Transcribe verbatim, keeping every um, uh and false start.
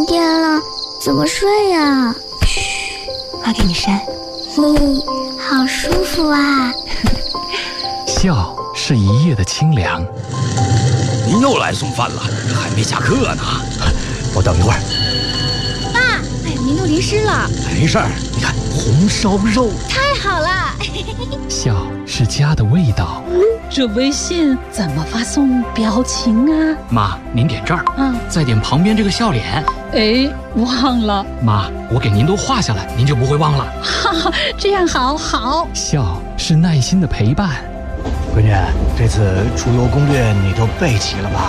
点了，怎么睡呀？ 嘘，妈给你扇。 嘿，好舒服啊。 笑是一夜的清凉。 您又来送饭了，还没下课呢。 我等一会儿。 爸，哎呀，您都淋湿了。 没事儿，你看红烧肉， 太好了。 笑是家的味道。 这微信怎么发送表情啊？ 妈，您点这儿， 啊， 再点旁边这个笑脸。 哎，忘了。 妈，我给您都画下来，您就不会忘了。 哈哈，这样好好。 笑是耐心的陪伴。 闺女，这次出游攻略你都备齐了吧？